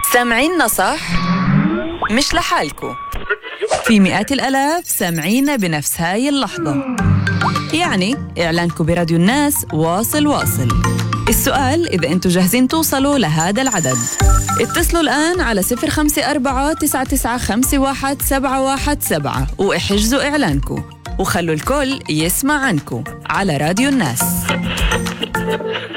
سامعيننا صح؟ مش لحالكو، في مئات الآلاف سامعينا بنفس هاي اللحظة. يعني إعلانكو براديو الناس واصل. السؤال إذا أنتوا جاهزين توصلوا لهذا العدد. اتصلوا الآن على 054-9951-717 واحجزوا إعلانكو وخلوا الكل يسمع عنكو على راديو الناس.